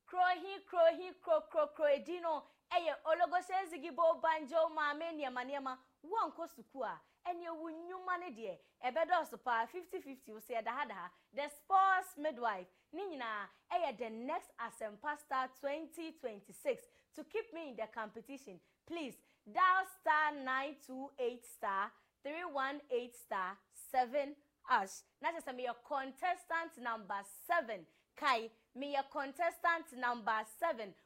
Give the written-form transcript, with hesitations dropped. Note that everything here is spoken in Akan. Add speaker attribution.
Speaker 1: Kro edino eye ologose zigibo banjo maame niema wanko sukua ene wunyuma ne de ebedos pa 50-50 wo se daha the sports midwife ni nyina eye the next Asempa Star 2026 to keep me in the competition. Please dial *928*318*7 ash. Na just me your contestant number 7. Kai, me your contestant number 7.